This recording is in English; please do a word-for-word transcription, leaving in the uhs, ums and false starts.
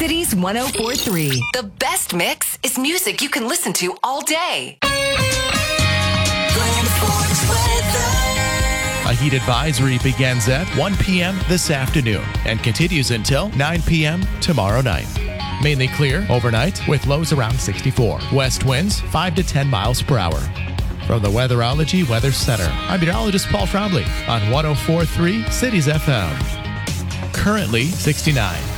Cities one oh four point three. The best mix is music you can listen to all day. A heat advisory begins at one p.m. this afternoon and continues until nine p.m. tomorrow night. Mainly clear overnight with lows around sixty-four. West winds five to ten miles per hour. From the Weatherology Weather Center, I'm meteorologist Paul Trombley on one oh four point three Cities F M. Currently sixty-nine.